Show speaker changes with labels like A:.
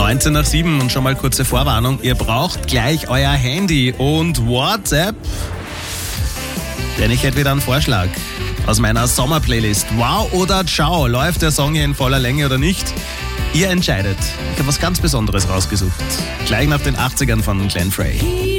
A: 19 nach 7 und schon mal kurze Vorwarnung. Ihr braucht gleich euer Handy und WhatsApp. Denn ich hätte wieder einen Vorschlag aus meiner Sommerplaylist. Wow oder Ciao, läuft der Song hier in voller Länge oder nicht? Ihr entscheidet. Ich habe was ganz Besonderes rausgesucht. Gleich nach den 80ern von Glenn Frey.